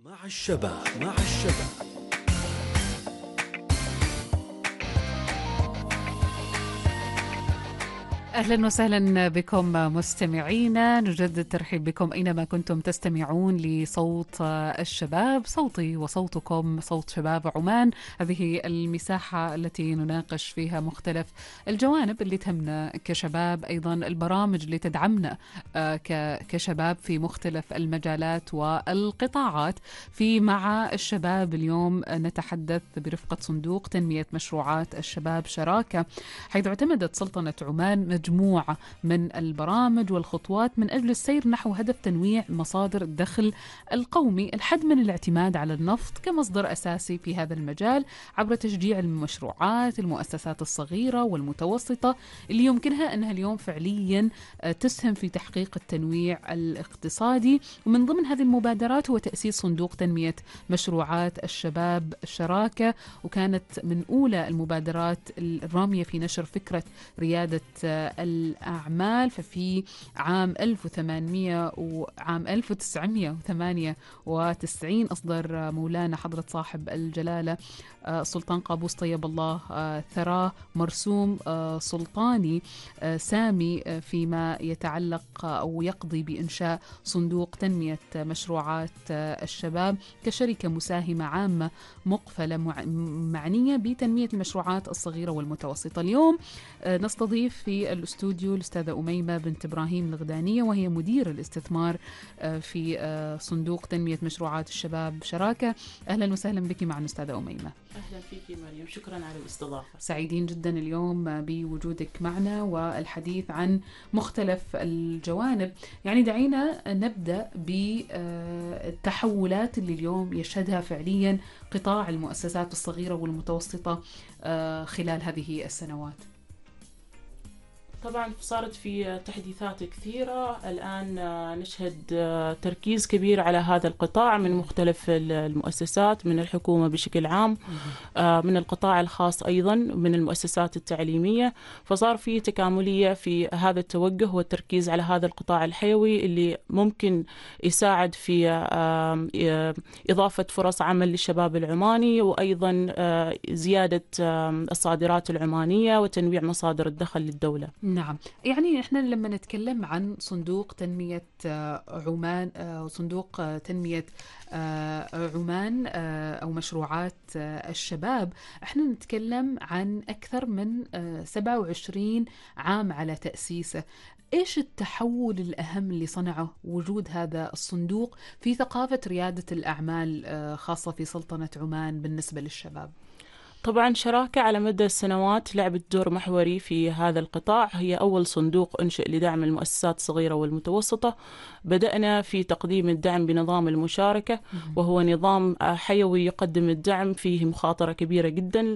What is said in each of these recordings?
مع الشباب مع الشباب. أهلا وسهلا بكم مستمعينا، نجدد الترحيب بكم أينما كنتم تستمعون لصوت الشباب، صوتي وصوتكم، صوت شباب عمان. هذه المساحة التي نناقش فيها مختلف الجوانب اللي تهمنا كشباب، أيضا البرامج اللي تدعمنا كشباب في مختلف المجالات والقطاعات. في مع الشباب اليوم نتحدث برفقة صندوق تنمية مشروعات الشباب شراكة، حيث اعتمدت سلطنة عمان مجموعة من البرامج والخطوات من أجل السير نحو هدف تنويع مصادر الدخل القومي، الحد من الاعتماد على النفط كمصدر أساسي في هذا المجال عبر تشجيع المشروعات، المؤسسات الصغيرة والمتوسطة اللي يمكنها أنها اليوم فعليا تسهم في تحقيق التنويع الاقتصادي. ومن ضمن هذه المبادرات هو تأسيس صندوق تنمية مشروعات الشباب شراكة، وكانت من أولى المبادرات الرامية في نشر فكرة ريادة الأعمال. ففي عام 1998 أصدر مولانا حضرة صاحب الجلالة سلطان قابوس طيب الله ثراه مرسوم سلطاني سامي فيما يتعلق أو يقضي بإنشاء صندوق تنمية مشروعات الشباب كشركة مساهمة عامة مقفلة معنية بتنمية المشروعات الصغيرة والمتوسطة. اليوم نستضيف في الاستوديو الأستاذة أميمة بنت إبراهيم الغدانية، وهي مدير الاستثمار في صندوق تنمية مشروعات الشباب شراكة. أهلا وسهلا بك معنا أستاذة أميمة. أهلا فيك مريم، شكرا على الاستضافة. سعيدين جدا اليوم بوجودك معنا والحديث عن مختلف الجوانب. يعني دعينا نبدأ بالتحولات اللي اليوم يشهدها فعليا قطاع المؤسسات الصغيرة والمتوسطة خلال هذه السنوات. طبعا صارت في تحديثات كثيرة الآن، نشهد تركيز كبير على هذا القطاع من مختلف المؤسسات، من الحكومة بشكل عام، من القطاع الخاص أيضا، من المؤسسات التعليمية. فصار في تكاملية في هذا التوجه والتركيز على هذا القطاع الحيوي اللي ممكن يساعد في إضافة فرص عمل للشباب العماني، وأيضا زيادة الصادرات العمانية وتنويع مصادر الدخل للدولة. نعم، يعني احنا لما نتكلم عن صندوق تنمية عمان صندوق تنمية عمان أو مشروعات الشباب، احنا نتكلم عن أكثر من 27 عام على تأسيسه. إيش التحول الأهم اللي صنعه وجود هذا الصندوق في ثقافة ريادة الأعمال خاصة في سلطنة عمان بالنسبة للشباب؟ طبعا شراكة على مدى السنوات لعبت دور محوري في هذا القطاع. هي أول صندوق أنشئ لدعم المؤسسات الصغيرة والمتوسطة. بدأنا في تقديم الدعم بنظام المشاركة، وهو نظام حيوي يقدم الدعم فيه مخاطرة كبيرة جدا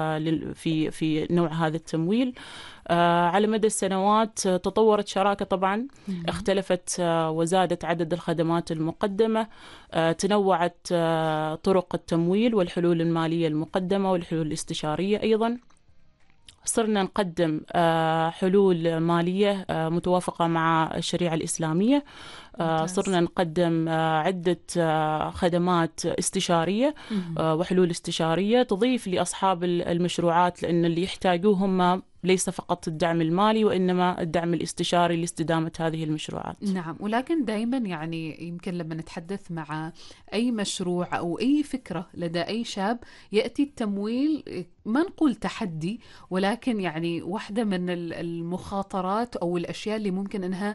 في نوع هذا التمويل. على مدى السنوات تطورت شراكة، طبعا اختلفت وزادت عدد الخدمات المقدمة، تنوعت طرق التمويل والحلول المالية المقدمة والحلول الاستشارية. أيضا صرنا نقدم حلول مالية متوافقة مع الشريعة الإسلامية. صرنا نقدم عدة خدمات استشارية وحلول استشارية تضيف لأصحاب المشروعات، لأن اللي يحتاجوه هم ليس فقط الدعم المالي وإنما الدعم الاستشاري لاستدامة هذه المشروعات. نعم، ولكن دائما يعني يمكن لما نتحدث مع أي مشروع أو أي فكرة لدى أي شاب يأتي التمويل، ما نقول تحدي، ولكن يعني واحدة من المخاطرات أو الأشياء اللي ممكن أنها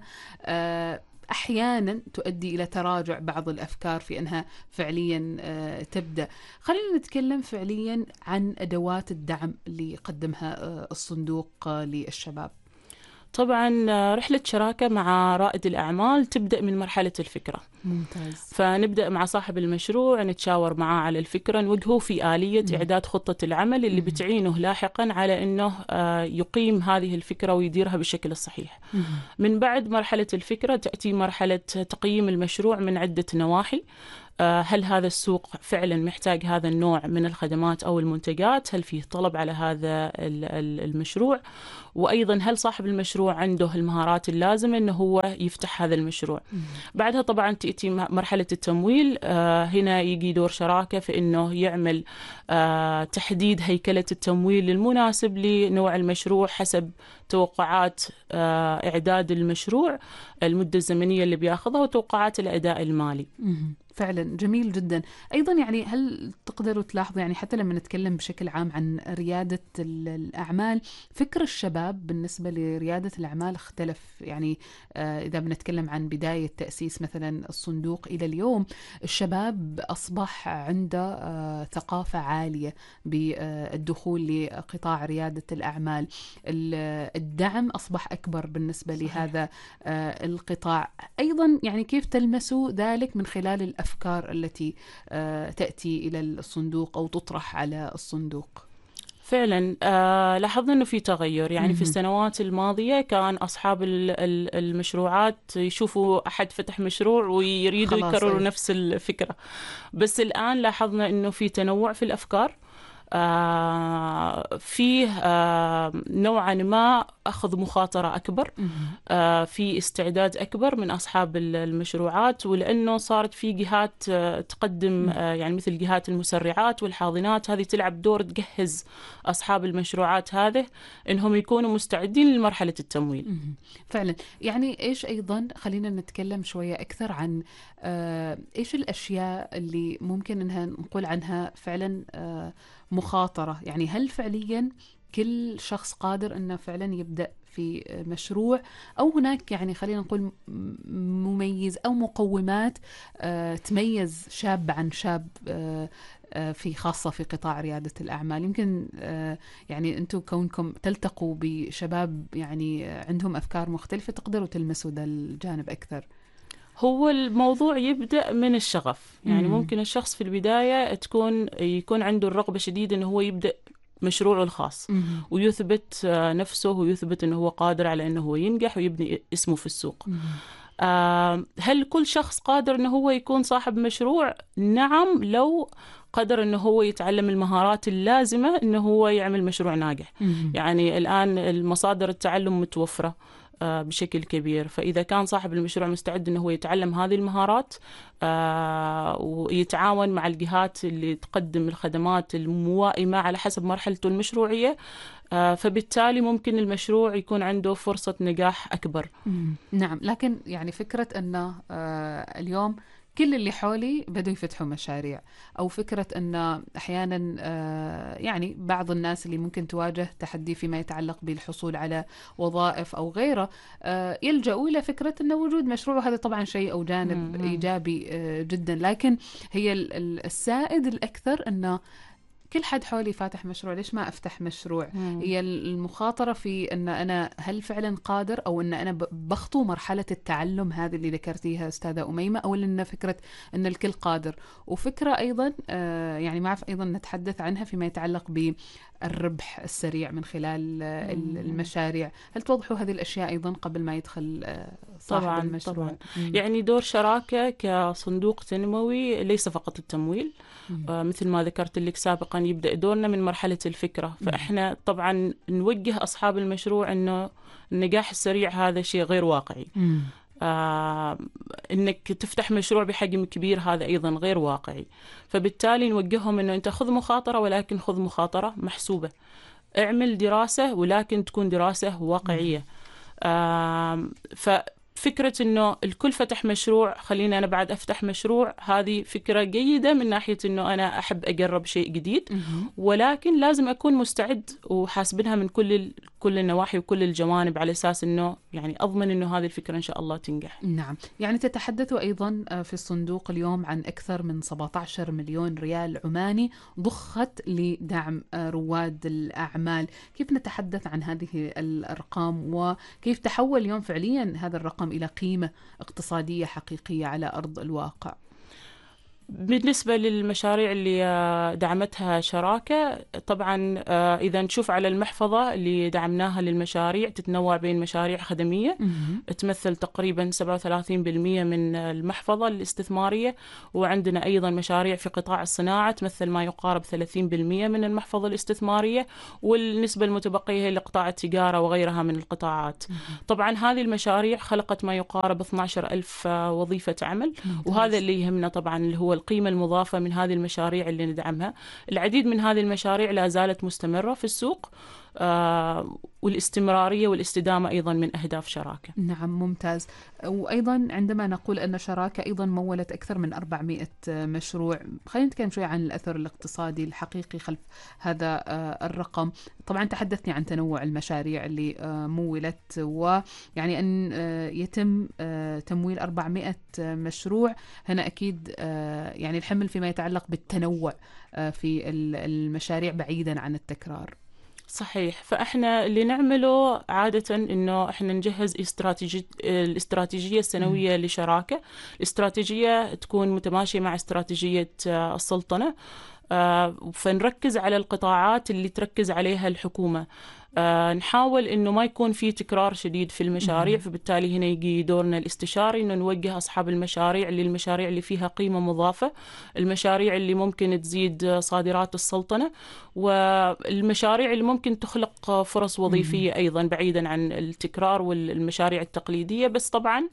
أحيانا تؤدي إلى تراجع بعض الأفكار في أنها فعليا تبدأ. خلينا نتكلم فعليا عن أدوات الدعم اللي قدمها الصندوق للشباب. طبعا رحلة شراكة مع رائد الأعمال تبدأ من مرحلة الفكرة. ممتاز. فنبدأ مع صاحب المشروع، نتشاور معاه على الفكرة، نوجهه في آلية إعداد خطة العمل اللي بتعينه لاحقا على أنه يقيم هذه الفكرة ويديرها بالشكل الصحيح. من بعد مرحلة الفكرة تأتي مرحلة تقييم المشروع من عدة نواحي. هل هذا السوق فعلا محتاج هذا النوع من الخدمات أو المنتجات؟ هل فيه طلب على هذا المشروع؟ وأيضا هل صاحب المشروع عنده المهارات اللازمة أنه هو يفتح هذا المشروع؟ بعدها طبعا تأتي مرحلة التمويل. هنا يجي دور شراكة في أنه يعمل تحديد هيكلة التمويل المناسب لنوع المشروع حسب توقعات إعداد المشروع، المدة الزمنية اللي بياخذها، وتوقعات الأداء المالي. فعلا جميل جدا. أيضا يعني هل تقدروا تلاحظوا يعني حتى لما نتكلم بشكل عام عن ريادة الأعمال، فكر الشباب بالنسبة لريادة الأعمال اختلف؟ يعني إذا بنتكلم عن بداية تأسيس مثلا الصندوق إلى اليوم، الشباب أصبح عنده ثقافة عالية بالدخول لقطاع ريادة الأعمال. الدعم أصبح أكبر بالنسبة لهذا القطاع. أيضا يعني كيف تلمسوا ذلك من خلال الأفكار التي تأتي إلى الصندوق أو تطرح على الصندوق؟ فعلا لاحظنا أنه في تغير. يعني في السنوات الماضية كان أصحاب المشروعات يشوفوا أحد فتح مشروع ويريدوا يكرروا نفس الفكرة، بس الآن لاحظنا أنه في تنوع في الأفكار، فيه نوعا ما أخذ مخاطرة أكبر، في استعداد أكبر من أصحاب المشروعات، ولأنه صارت في جهات تقدم يعني مثل جهات المسرعات والحاضنات، هذه تلعب دور تجهز أصحاب المشروعات هذه إنهم يكونوا مستعدين لمرحلة التمويل. فعلا. يعني إيش أيضا، خلينا نتكلم شوية أكثر عن إيش الأشياء اللي ممكن إنها نقول عنها فعلا مخاطرة؟ يعني هل فعليا كل شخص قادر أنه فعلا يبدأ في مشروع، أو هناك يعني خلينا نقول مميز أو مقومات تميز شاب عن شاب في خاصة في قطاع ريادة الأعمال؟ يمكن يعني أنتم كونكم تلتقوا بشباب يعني عندهم أفكار مختلفة تقدروا تلمسوا ذا الجانب أكثر. هو الموضوع يبدأ من الشغف. يعني ممكن الشخص في البداية يكون عنده الرغبة شديدة أنه هو يبدأ مشروعه الخاص ويثبت نفسه ويثبت أنه هو قادر على أنه هو ينجح ويبني اسمه في السوق. هل كل شخص قادر أنه هو يكون صاحب مشروع؟ نعم، لو قدر أنه هو يتعلم المهارات اللازمة أنه هو يعمل مشروع ناجح. يعني الآن المصادر التعلم متوفرة بشكل كبير، فإذا كان صاحب المشروع مستعد أنه هو يتعلم هذه المهارات ويتعاون مع الجهات اللي تقدم الخدمات الموائمة على حسب مرحلته المشروعية، فبالتالي ممكن المشروع يكون عنده فرصة نجاح أكبر. نعم، لكن يعني فكرة أنه اليوم كل اللي حولي بدوا يفتحوا مشاريع، أو فكرة أن أحيانا يعني بعض الناس اللي ممكن تواجه تحدي فيما يتعلق بالحصول على وظائف أو غيره يلجأوا إلى فكرة أن وجود مشروع، وهذا طبعا شيء أو جانب إيجابي جدا، لكن هي السائد الأكثر أنه كل حد حولي فاتح مشروع، ليش ما أفتح مشروع؟ هي المخاطرة في أن أنا هل فعلا قادر، أو أن أنا بخطو مرحلة التعلم هذه اللي ذكرتيها أستاذة أميمة، أو أن فكرة أن الكل قادر. وفكرة أيضا يعني ما أعرف أيضا نتحدث عنها فيما يتعلق بالربح السريع من خلال المشاريع. هل توضحوا هذه الأشياء أيضا قبل ما يدخل صاحب المشروع؟ طبعا. يعني دور شراكة كصندوق تنموي ليس فقط التمويل، مثل ما ذكرت لك سابقا يبدأ دورنا من مرحلة الفكرة. فإحنا طبعا نوجه أصحاب المشروع أنه النجاح السريع هذا شيء غير واقعي. إنك تفتح مشروع بحجم كبير هذا أيضا غير واقعي، فبالتالي نوجههم أنه أنت خذ مخاطرة، ولكن خذ مخاطرة محسوبة. اعمل دراسة ولكن تكون دراسة واقعية. فكرة أنه الكل فتح مشروع خلينا أنا بعد أفتح مشروع، هذه فكرة جيدة من ناحية أنه أنا أحب أجرب شيء جديد، ولكن لازم أكون مستعد وحاسبنها من كل النواحي وكل الجوانب على أساس أنه يعني أضمن أنه هذه الفكرة إن شاء الله تنجح. نعم. يعني تتحدثوا أيضا في الصندوق اليوم عن أكثر من 17 مليون ريال عماني ضخت لدعم رواد الأعمال. كيف نتحدث عن هذه الأرقام، وكيف تحول اليوم فعليا هذا الرقم إلى قيمة اقتصادية حقيقية على أرض الواقع؟ بالنسبة للمشاريع اللي دعمتها شراكة، طبعا إذا نشوف على المحفظة اللي دعمناها للمشاريع تتنوع بين مشاريع خدمية تمثل تقريبا 37% من المحفظة الاستثمارية، وعندنا أيضا مشاريع في قطاع الصناعة تمثل ما يقارب 30% من المحفظة الاستثمارية، والنسبة المتبقية هي لقطاع التجارة وغيرها من القطاعات. طبعا هذه المشاريع خلقت ما يقارب 12,000 وظيفة عمل، وهذا اللي يهمنا طبعا، اللي هو القيمة المضافة من هذه المشاريع اللي ندعمها. العديد من هذه المشاريع لا زالت مستمرة في السوق، والاستمرارية والاستدامة أيضا من أهداف شراكة. نعم، ممتاز. وأيضا عندما نقول أن شراكة أيضا مولت أكثر من 400 مشروع، خلينا نتكلم شوي عن الأثر الاقتصادي الحقيقي خلف هذا الرقم. طبعا تحدثني عن تنوع المشاريع اللي مولت، ويعني أن يتم تمويل 400 مشروع، هنا أكيد يعني الحمل فيما يتعلق بالتنوع في المشاريع بعيدا عن التكرار. صحيح. فإحنا اللي نعمله عادة إنه إحنا نجهز الاستراتيجية السنوية لشراكة. الاستراتيجية تكون متماشية مع استراتيجية السلطنة، فنركز على القطاعات اللي تركز عليها الحكومة. نحاول إنه ما يكون في تكرار شديد في المشاريع، فبالتالي هنا يجي دورنا الاستشاري إنه نوجه أصحاب المشاريع للمشاريع اللي فيها قيمة مضافة، المشاريع اللي ممكن تزيد صادرات السلطنة، والمشاريع اللي ممكن تخلق فرص وظيفية أيضا بعيدا عن التكرار والمشاريع التقليدية. بس طبعا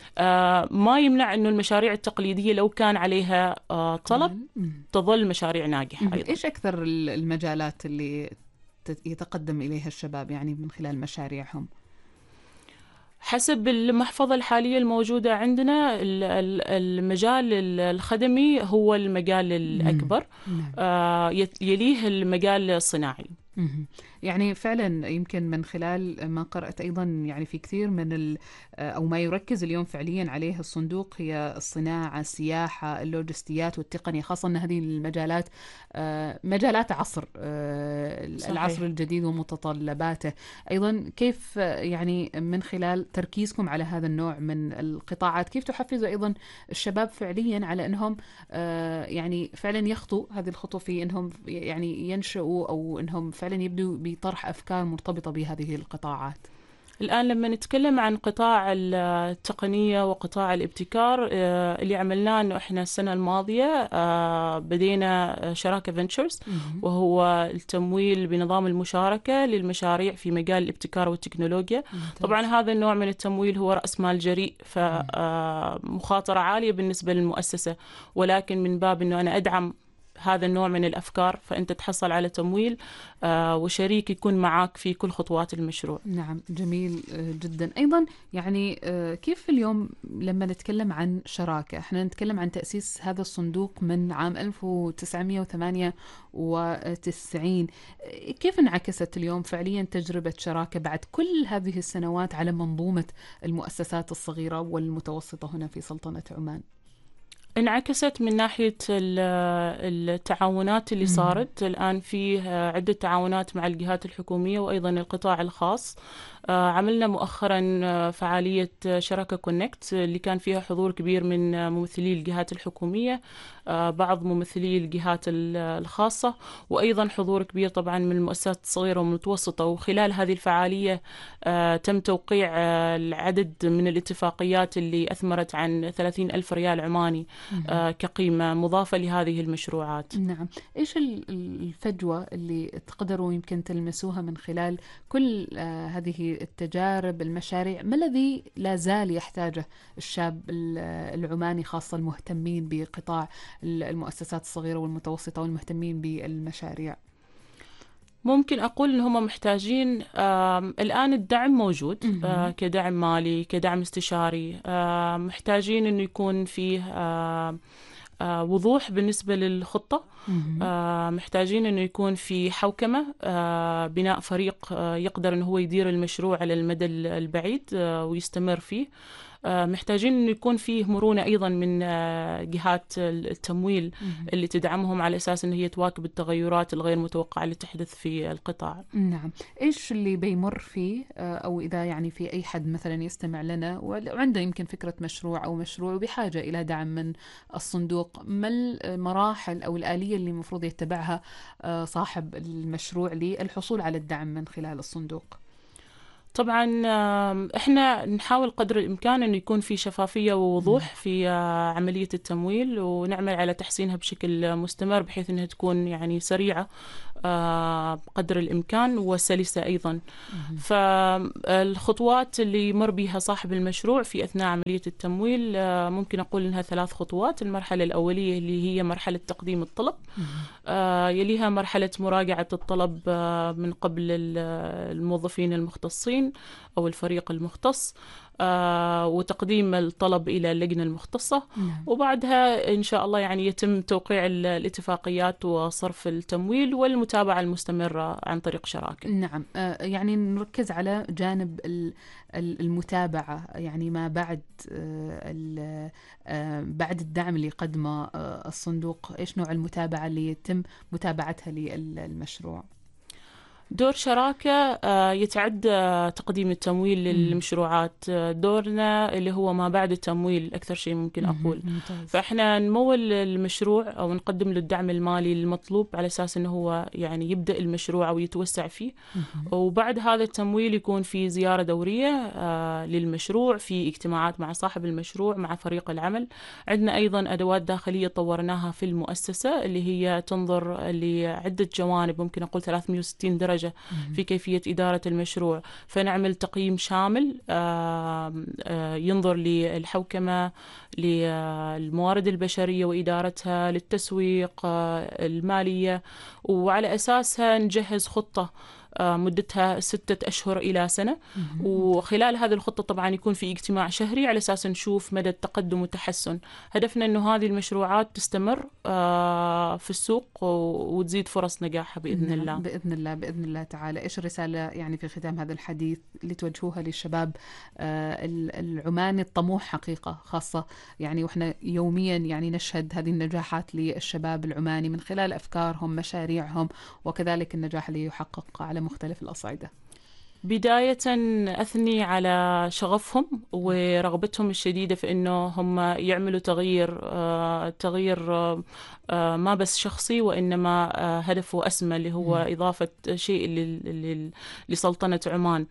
ما يمنع أنه المشاريع التقليدية لو كان عليها طلب تظل مشاريع ناجحة أيضا. إيش أكثر المجالات اللي يتقدم إليها الشباب يعني من خلال مشاريعهم؟ حسب المحفظة الحالية الموجودة عندنا، المجال الخدمي هو المجال الأكبر، يليه المجال الصناعي. يعني فعلا يمكن من خلال ما قرأت أيضا يعني في كثير من أو ما يركز اليوم فعليا عليه الصندوق هي الصناعة، السياحة، اللوجستيات والتقنية، خاصة أن هذه المجالات مجالات عصر العصر الجديد ومتطلباته. أيضا كيف يعني من خلال تركيزكم على هذا النوع من القطاعات كيف تحفزوا أيضا الشباب فعليا على أنهم يعني فعلا يخطوا هذه الخطوة في أنهم يعني ينشأوا أو أنهم فعلا يبدوا بطرح أفكار مرتبطة بهذه القطاعات؟ الآن لما نتكلم عن قطاع التقنية وقطاع الابتكار، اللي عملناه أنه إحنا السنة الماضية بدينا شراكة فينتشرز، وهو التمويل بنظام المشاركة للمشاريع في مجال الابتكار والتكنولوجيا. طبعا هذا النوع من التمويل هو رأس مال جريء، فمخاطرة عالية بالنسبة للمؤسسة، ولكن من باب أنه أنا أدعم هذا النوع من الأفكار فأنت تحصل على تمويل وشريك يكون معك في كل خطوات المشروع. نعم، جميل جدا. أيضا يعني كيف اليوم لما نتكلم عن شراكة، احنا نتكلم عن تأسيس هذا الصندوق من عام 1998، كيف انعكست اليوم فعليا تجربة شراكة بعد كل هذه السنوات على منظومة المؤسسات الصغيرة والمتوسطة هنا في سلطنة عمان؟ انعكست من ناحية التعاونات اللي صارت. الآن في عدة تعاونات مع الجهات الحكومية وأيضا القطاع الخاص. عملنا مؤخرا فعالية شراكة كونكت اللي كان فيها حضور كبير من ممثلي الجهات الحكومية، بعض ممثلي الجهات الخاصة، وأيضا حضور كبير طبعا من المؤسسات الصغيرة والمتوسطة. وخلال هذه الفعالية تم توقيع العدد من الاتفاقيات اللي أثمرت عن 30,000 ريال عماني كقيمة مضافة لهذه المشروعات. نعم. إيش الفجوة اللي تقدروا يمكن تلمسوها من خلال كل هذه التجارب المشاريع؟ ما الذي لا زال يحتاجه الشاب العماني، خاصة المهتمين بقطاع المؤسسات الصغيرة والمتوسطة والمهتمين بالمشاريع؟ ممكن أقول إن هم محتاجين الآن الدعم موجود، كدعم مالي، كدعم استشاري. محتاجين إنه يكون فيه وضوح بالنسبة للخطة. محتاجين إنه يكون في حوكمة، بناء فريق يقدر إنه هو يدير المشروع على المدى البعيد ويستمر فيه. محتاجين أن يكون فيه مرونة أيضا من جهات التمويل اللي تدعمهم على أساس أن هي تواكب التغيرات الغير متوقعة اللي تحدث في القطاع. نعم. إيش اللي بيمر فيه أو إذا يعني في أي حد مثلا يستمع لنا وعنده يمكن فكرة مشروع أو مشروع وبحاجة إلى دعم من الصندوق، ما المراحل أو الآلية اللي المفروض يتبعها صاحب المشروع للحصول على الدعم من خلال الصندوق؟ طبعا احنا نحاول قدر الامكان انه يكون في شفافيه ووضوح في عمليه التمويل، ونعمل على تحسينها بشكل مستمر بحيث انها تكون يعني سريعه بقدر الامكان وسلسه ايضا. فالخطوات اللي يمر بها صاحب المشروع في اثناء عمليه التمويل ممكن اقول انها 3 خطوات. المرحله الاوليه اللي هي مرحله تقديم الطلب، يليها مرحله مراجعه الطلب من قبل الموظفين المختصين أو الفريق المختص، وتقديم الطلب إلى اللجنة المختصة. وبعدها إن شاء الله يعني يتم توقيع الاتفاقيات وصرف التمويل والمتابعة المستمرة عن طريق شراكة. نعم. يعني نركز على جانب المتابعة، يعني ما بعد بعد الدعم اللي قدمه الصندوق، إيش نوع المتابعة اللي يتم متابعتها للمشروع؟ دور شراكة يتعدى تقديم التمويل للمشروعات. دورنا اللي هو ما بعد التمويل أكثر شيء ممكن أقول. فإحنا نمول المشروع أو نقدم له الدعم المالي المطلوب على أساس أنه هو يعني يبدأ المشروع أو يتوسع فيه. وبعد هذا التمويل يكون في زيارة دورية للمشروع، في اجتماعات مع صاحب المشروع مع فريق العمل. عندنا أيضا أدوات داخلية طورناها في المؤسسة اللي هي تنظر لعدة جوانب، ممكن أقول 360 درجة في كيفية إدارة المشروع. فنعمل تقييم شامل ينظر للحوكمة، للموارد البشرية وإدارتها، للتسويق، المالية، وعلى أساسها نجهز خطة مدتها 6 أشهر إلى سنة. وخلال هذه الخطة طبعا يكون في اجتماع شهري على أساس نشوف مدى التقدم والتحسن. هدفنا أنه هذه المشروعات تستمر في السوق وتزيد فرص نجاحها بإذن الله. بإذن الله بإذن الله تعالى. إيش الرسالة يعني في ختام هذا الحديث اللي توجهوها للشباب العماني الطموح حقيقة خاصة، يعني وإحنا يوميا يعني نشهد هذه النجاحات للشباب العماني من خلال أفكارهم، مشاريعهم، وكذلك النجاح اللي يحقق على مختلف الأصعدة؟ بداية أثني على شغفهم ورغبتهم الشديدة في أنه هم يعملوا تغيير ما بس شخصي وإنما هدفه أسمى اللي هو إضافة شيء لسلطنة عمان.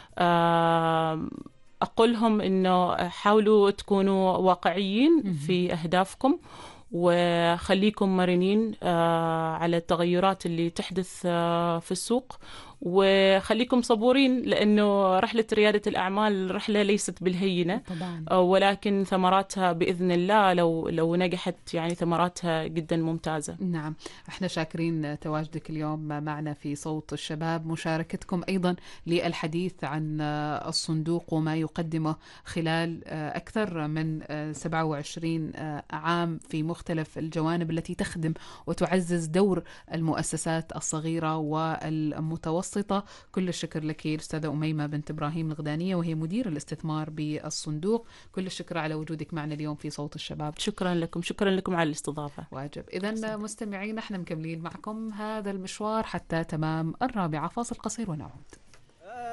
أقولهم أنه حاولوا تكونوا واقعيين في أهدافكم، وخليكم مرنين على التغيرات اللي تحدث في السوق، وخليكم صبورين لأنه رحلة ريادة الأعمال رحلة ليست بالهينة طبعاً. ولكن ثمراتها بإذن الله لو نجحت يعني ثمراتها جدا ممتازة. نعم. احنا شاكرين تواجدك اليوم معنا في صوت الشباب، مشاركتكم أيضا للحديث عن الصندوق وما يقدمه خلال أكثر من 27 عام في مختلف الجوانب التي تخدم وتعزز دور المؤسسات الصغيرة والمتوسطة. كل الشكر لك الأستاذة أميمة بنت إبراهيم الغدانية وهي مدير الاستثمار بالصندوق. كل الشكر على وجودك معنا اليوم في صوت الشباب. شكرا لكم على الاستضافة. واجب. إذن مستمعين احنا مكملين معكم هذا المشوار حتى تمام 4، فاصل قصير ونعود.